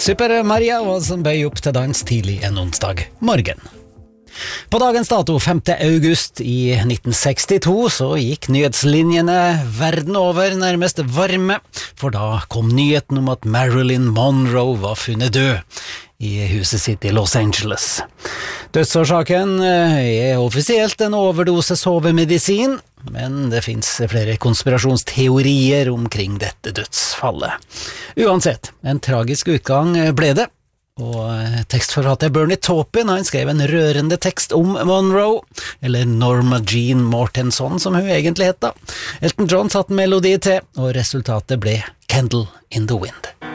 Super Maria was on vei opp til dans tidlig en onsdag morgen. På dagens dato, 5. august i 1962, så gikk nyhetslinjene verden over nærmest varme, for da kom nyheten om at Marilyn Monroe var funnet død i huset sitt i Los Angeles. Dødsårsaken er offisielt en overdose sovemedisin, men det finnes flere konspirasjonsteorier omkring dette dødsfallet. Uansett, en tragisk utgang ble det. Og tekstforfatter Bernie Taupin, han skrev en rørende tekst om Monroe, eller Norma Jean Mortenson som hun egentlig het da. Elton John satte melodi til, og resultatet ble Candle in the Wind.